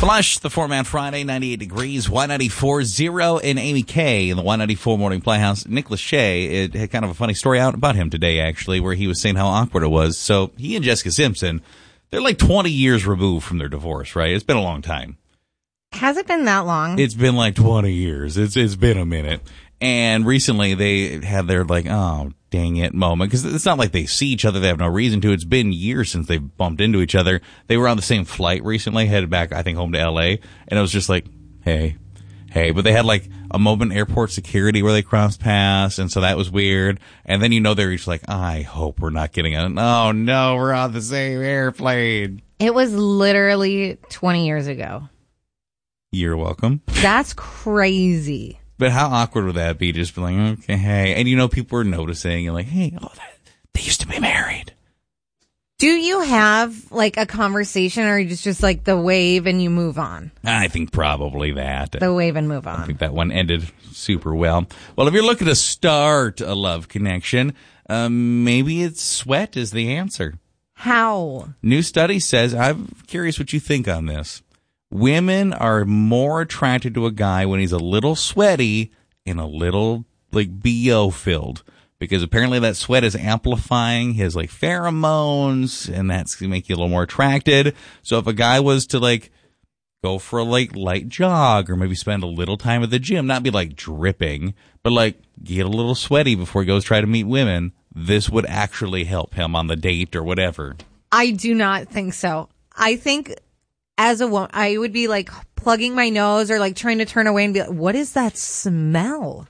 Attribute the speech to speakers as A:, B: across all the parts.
A: Flush, the Format Friday, 98 degrees, Y94.0 in Amy K in the Y94 Morning Playhouse. Nick Lachey, it had kind of a funny story out about him today, actually, where he was saying how awkward it was. So he and Jessica Simpson, they're like 20 years removed from their divorce, right? It's been a long time.
B: Has it been that long?
A: It's been like 20 years. It's been a minute. And recently they had their like, oh, dang it moment. Because it's not like they see each other. They have no reason to. It's been years since they've bumped into each other. They were on the same flight recently, headed back, I think, home to L.A. And it was just like, hey. But they had like a moment in airport security where they crossed paths. And so that was weird. And then they're each like, I hope we're not getting on. Oh, no, we're on the same airplane.
B: It was literally 20 years ago.
A: You're welcome.
B: That's crazy.
A: But how awkward would that be? Just be like, okay, hey. And people are noticing and like, hey, they used to be married.
B: Do you have like a conversation or just like the wave and you move on?
A: I think probably that.
B: The wave and move on.
A: I think that one ended super well. Well, if you're looking to start a love connection, maybe it's sweat is the answer.
B: How? New study says,
A: I'm curious what you think on this. Women are more attracted to a guy when he's a little sweaty and a little, like, BO filled. Because apparently that sweat is amplifying his, like, pheromones, and that's going to make you a little more attracted. So if a guy was to, like, go for a, like, light jog or maybe spend a little time at the gym, not be, like, dripping, but, like, get a little sweaty before he goes try to meet women, this would actually help him on the date or whatever.
B: I do not think so. I think... as a woman, I would be like plugging my nose or like trying to turn away and be like, what is that smell?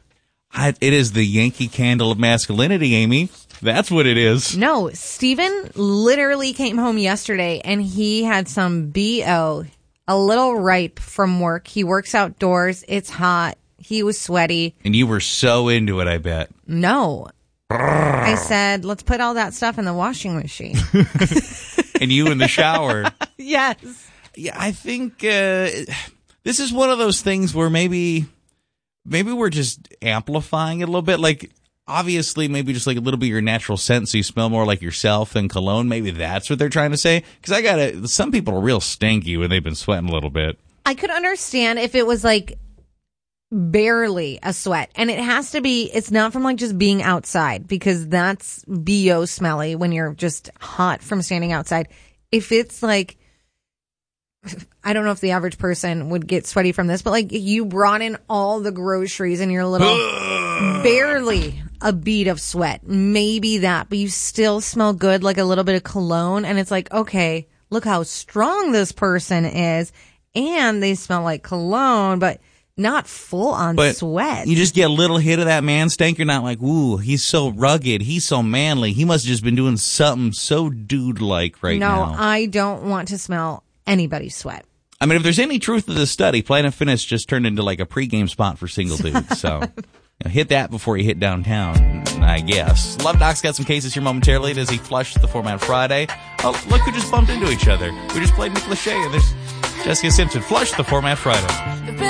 A: It is the Yankee Candle of masculinity, Amy. That's what it is.
B: No, Steven literally came home yesterday and he had some BO, a little ripe from work. He works outdoors. It's hot. He was sweaty.
A: And you were so into it, I bet.
B: No. I said, let's put all that stuff in the washing machine.
A: And you in the shower.
B: Yes.
A: Yeah, I think this is one of those things where maybe we're just amplifying it a little bit. Like, obviously, maybe just like a little bit of your natural scent, so you smell more like yourself than cologne. Maybe that's what they're trying to say. Because some people are real stinky when they've been sweating a little bit.
B: I could understand if it was like barely a sweat. And it has to be, it's not from like just being outside, because that's BO smelly when you're just hot from standing outside. If it's like, I don't know if the average person would get sweaty from this, but like you brought in all the groceries and you're a little barely a bead of sweat, maybe that, but you still smell good, like a little bit of cologne. And it's like, okay, look how strong this person is. And they smell like cologne, but not full on sweat.
A: You just get a little hit of that man stank. You're not like, ooh, he's so rugged. He's so manly. He must have just been doing something so dude-like now.
B: No, I don't want to smell anybody's sweat.
A: I mean, if there's any truth to this study, Planet Fitness just turned into like a pregame spot for single dudes. So hit that before you hit downtown, I guess. Love Doc's got some cases here momentarily as he flushed the Format Friday. Oh, look who just bumped into each other. We just played Nick Lachey and there's Jessica Simpson. Flush the Format Friday.